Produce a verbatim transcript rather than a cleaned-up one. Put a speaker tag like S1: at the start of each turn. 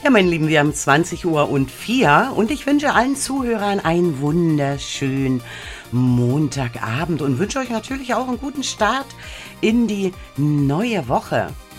S1: Ja, meine Lieben, wir haben zwanzig Uhr und vier und ich wünsche allen Zuhörern einen wunderschönen Montagabend und wünsche euch natürlich auch einen guten Start in die neue Woche.